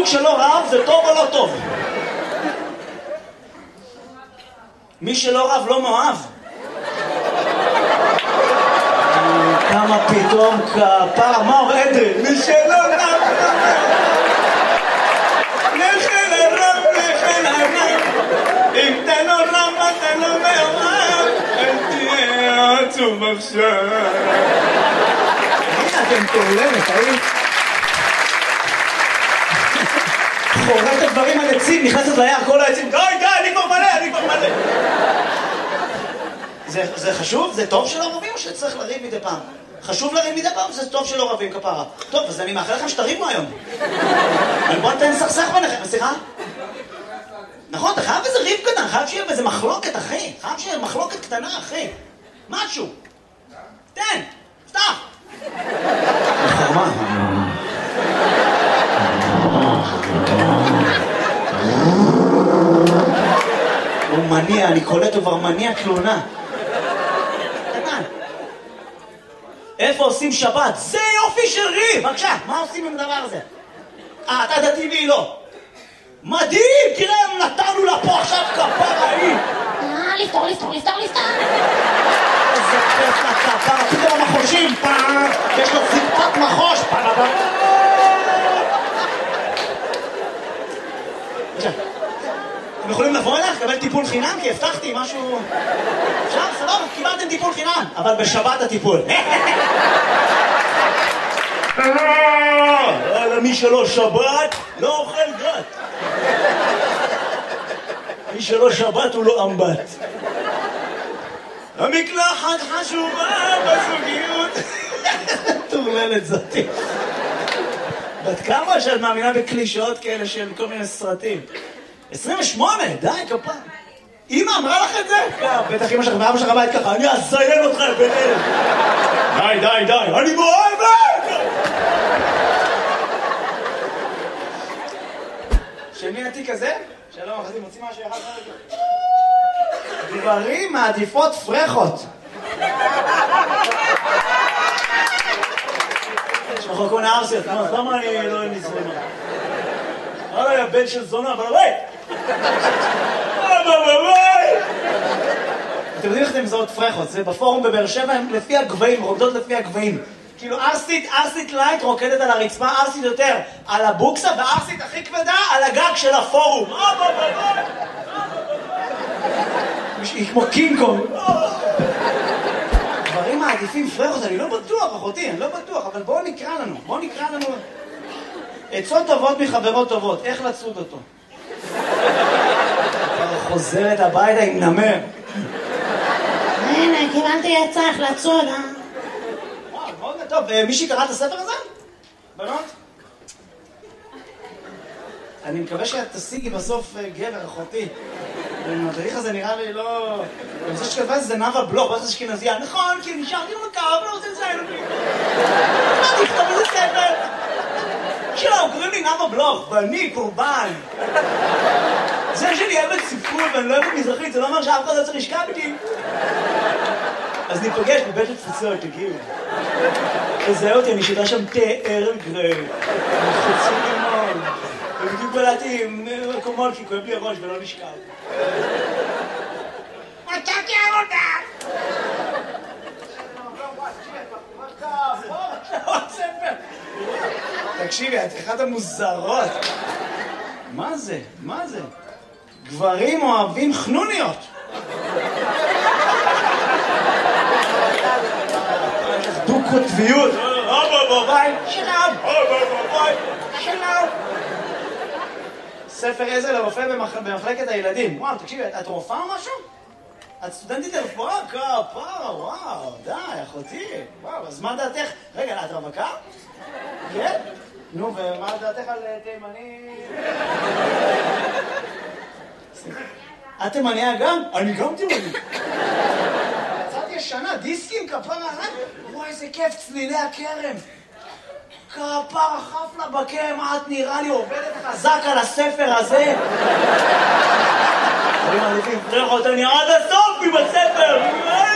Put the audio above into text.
שלא רב זה טוב או לא טוב? מי שלא רב לא מאוהב. כמה פתאום כפרה, מה אומר אדרי? מי שלא רב לכן הרב, לכן הרב, אם אתה לא רב אתה לא מאוהב, אל תהיה עצוב עכשיו. הנה אתם תולמת, היית חורט הדברים על עצים, נכנסת ליער כל העצים, די, אני כבר מלא. זה חשוב? זה טוב שלא רבים או שצריך לריב מדי פעם? חשוב לריב מדי פעם, זה טוב שלא רבים כפרה. טוב, אז אני מאחל לכם שתריבו היום. אבל בוא נתן סכסך ביניכם, סליחה? נכון, אתה חייב איזה ריב קטן, חייב שיהיה איזה מחלוקת, אחי. חייב שיהיה מחלוקת קטנה, אחי. משהו. תן, פתח. חרמה. הוא מניע, אני קולט, הוא כבר מניע תלונה. קטן. איפה עושים שבת? זה יופי של ריב! בבקשה, מה עושים עם הדבר הזה? אתה דתי והיא לא. מדהים! תראה, נתנו לה פה עכשיו כפרה היא! לפתור. איזה כיף לכפרה, פתאום המחושים, יש לו זקפת מחוש, אתם יכולים לבוא אליך, לקבל טיפול חינם? כי הבטחתי משהו... עכשיו, סבבה, קיבלתם טיפול חינם, אבל בשבת הטיפול. מי שלא שבת, לא אוכל גת. מי שלא שבת הוא לא אמבט. המקלחת חשובה בזוגיות. תורללת זאתי. בת כמה שאת מאמינה בקלישאות כאלה של כל מיני סרטים? 28, די כפה. אמא אמרה לך את זה? בטח אמא שלך ואבא שלך בית ככה, אני אזיין אותך ביניהם. די, אני מאוהבת! של מי התיק הזה? שלום, אחרי מוצאים משהו יחד חלק. גברים מעדיפות פרחות. יש לך כל נערסיות, למה אני לא עם נזרמה? אוי, הבן של זונה, אבל אוי! אתם יודעים איך אתם מזהות פרחות? זה בפורום בבאר שבע, הם לפי הגבהים, רוקדות לפי הגבהים. כאילו ארסית לייט רוקדת על הרצפה, ארסית יותר על הבוקסה, וארסית הכי כבדה על הגג של הפורום. היא כמו קינג קונג. דברים מעדיפים פרחות, אני לא בטוח, אחותי, אני לא בטוח, אבל בואו נקרא לנו. עצות טובות מחברות טובות, איך לצוד אותו? חוזרת הביתה עם נמר. הנה, קיבלתי עצה איך לצוד, מאוד טוב, מישהי קרא את הספר הזה? בנות? אני מקווה שאת תשיגי בסוף גבר, אחותי. המדריך הזה נראה לי לא... אני חושב שכתבה זה נאווה בלוך, בטח אשכנזייה. נכון, כי נשארתי במקר, אבל לא רוצה לציין אותי. מה תכתוב איזה ספר? שלום, קוראים לי נאווה בלוך, ואני קורבן. זה שאני אוהבת ספרות ואני לא אוהבת מזרחית, זה לא אומר שאף אחד לא צריך לשכב איתי. אז ניפגש בבית התפוצות, תגיעו. תזהה אותי, אני שיטה שם תאר גרי. חצי לימון. ובדיוק בלעתי מקומות כי כואב לי הראש ולא נשכב. מצאתי עבודה! תקשיבי, את אחת המוזרות. מה זה? גברים אוהבים חנוניות. דו-קוטביות. שלום. ספר עזר לרופא במחלקת הילדים. וואו, תקשיבי, את רופאה או משהו? את סטודנטית לרפואה? כפרה, וואו, די, אחותי. וואו, אז מה דעתך? רגע, את רווקה? כן? נו, ומה דעתך על תימני? את תימניה גם? אני גם תימני. יצאתי ישנה, דיסקים, כפרה, וואי, איזה כיף, צלילי הכרם. כפרה חפלה בכרם, את נראה לי עובדת חזק על הספר הזה. אני מעדיפים פרחות, אני עד הסוף עם הספר.